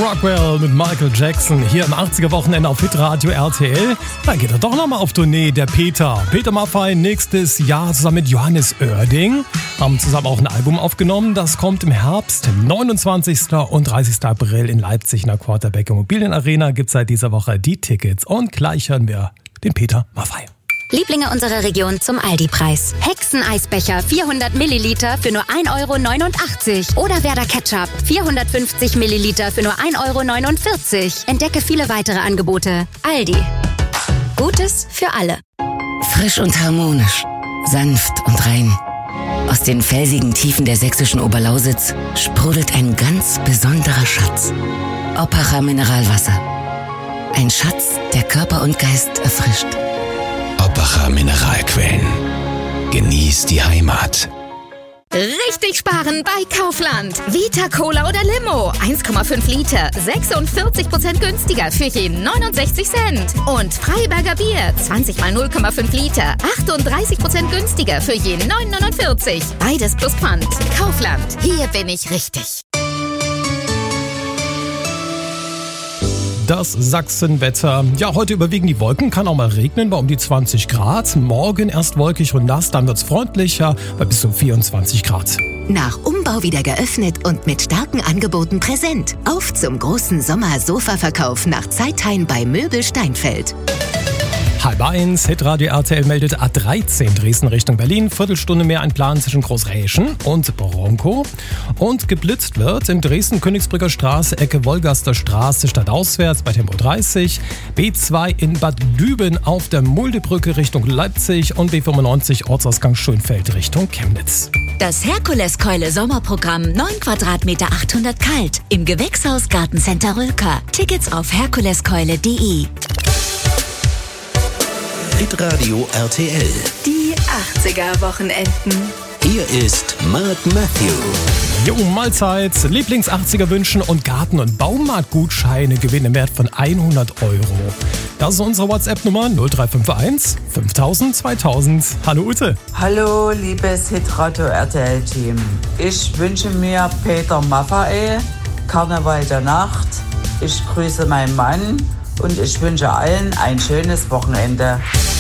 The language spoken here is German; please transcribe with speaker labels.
Speaker 1: Rockwell mit Michael Jackson hier im 80er-Wochenende auf Hitradio RTL. Da geht er doch nochmal auf Tournee, der Peter. Peter Maffay nächstes Jahr zusammen mit Johannes Oerding. Haben zusammen auch ein Album aufgenommen. Das kommt im Herbst, 29. und 30. April in Leipzig in der Quarterback Immobilien Arena. Gibt es seit dieser Woche die Tickets. Und gleich hören wir den Peter Maffay.
Speaker 2: Lieblinge unserer Region zum Aldi-Preis. Hexeneisbecher 400 Milliliter für nur 1,89 € oder Werder Ketchup 450 Milliliter für nur 1,49 €. Entdecke viele weitere Angebote. Aldi. Gutes für alle.
Speaker 3: Frisch und harmonisch, sanft und rein. Aus den felsigen Tiefen der sächsischen Oberlausitz sprudelt ein ganz besonderer Schatz. Oppacher Mineralwasser. Ein Schatz, der Körper und Geist erfrischt.
Speaker 4: Oppacher Mineralquellen. Genieß die Heimat.
Speaker 5: Richtig sparen bei Kaufland. Vita Cola oder Limo. 1,5 Liter. 46% günstiger für je 69 Cent. Und Freiberger Bier. 20 mal 0,5 Liter. 38% günstiger für je 9,49. Beides plus Pfand. Kaufland. Hier bin ich richtig.
Speaker 1: Das Sachsenwetter. Ja, heute überwiegen die Wolken, kann auch mal regnen bei um die 20 Grad. Morgen erst wolkig und nass, dann wird's freundlicher bei bis zu 24 Grad.
Speaker 6: Nach Umbau wieder geöffnet und mit starken Angeboten präsent. Auf zum großen Sommer-Sofa-Verkauf nach Zeithain bei Möbel Steinfeld.
Speaker 1: 12:30, Hitradio RTL meldet A13 Dresden Richtung Berlin. Viertelstunde mehr ein Plan zwischen Großräschen und Bronkow. Und geblitzt wird in Dresden Königsbrücker Straße, Ecke Wolgaster Straße, stadtauswärts bei Tempo 30. B2 in Bad Düben auf der Muldebrücke Richtung Leipzig und B95 Ortsausgang Schönfeld Richtung Chemnitz.
Speaker 7: Das Herkuleskeule Sommerprogramm 9 Quadratmeter 800 kalt im Gewächshaus Gartencenter Rülker. Tickets auf herkuleskeule.de.
Speaker 4: Hitradio RTL.
Speaker 8: Die 80er-Wochenenden.
Speaker 4: Hier ist Mark Matthew.
Speaker 1: Jo, Mahlzeit, Lieblings-80er wünschen und Garten- und Baumarktgutscheine gewinnen im Wert von 100 €. Das ist unsere WhatsApp-Nummer 0351 5000 2000. Hallo Ute.
Speaker 9: Hallo, liebes Hitradio RTL-Team. Ich wünsche mir Peter Maffay, Karneval der Nacht. Ich grüße meinen Mann und ich wünsche allen ein schönes Wochenende.